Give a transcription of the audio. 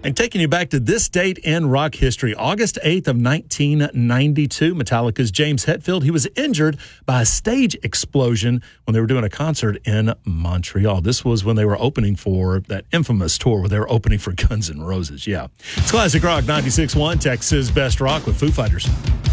And taking you back to this date in rock history, August 8th of 1992, Metallica's James Hetfield, he was injured by a stage explosion when they were doing a concert in Montreal. This was when they were opening for that infamous tour where they were opening for Guns N' Roses. Yeah. It's Classic Rock 96.1, Texas Best Rock with Foo Fighters.